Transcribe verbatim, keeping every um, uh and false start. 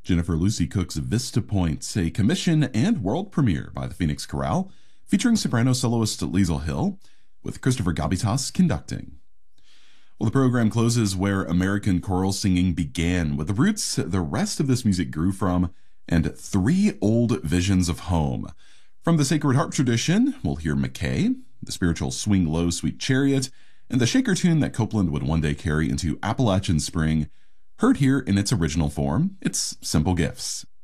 Jennifer Lucy Cook's Vista Point, a commission and world premiere by the Phoenix Chorale, featuring soprano soloist Liesl Hill, with Christopher Gabitas conducting. Well, the program closes where American choral singing began, with the roots the rest of this music grew from, and three old visions of home. From the Sacred Harp tradition, we'll hear McKay, the spiritual Swing Low, Sweet Chariot, and the Shaker tune that Copeland would one day carry into Appalachian Spring. Heard here in its original form, it's Simple Gifts.